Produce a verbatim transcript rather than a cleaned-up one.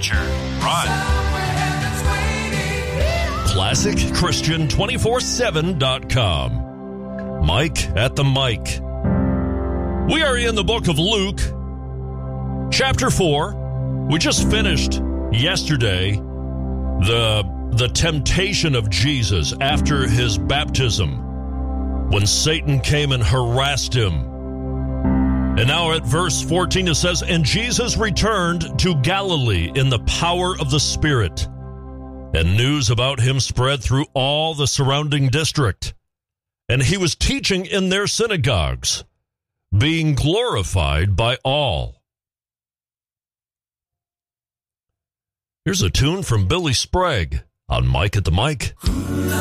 future. Run. classic christian two four seven dot com. Mike at the mic. We are in the book of Luke, chapter four. We just finished yesterday the, the temptation of Jesus after his baptism, when Satan came and harassed him. And now at verse fourteen it says, "And Jesus returned to Galilee in the power of the Spirit, and news about him spread through all the surrounding district. And he was teaching in their synagogues, being glorified by all." Here's a tune from Billy Sprague on Mike at the Mic.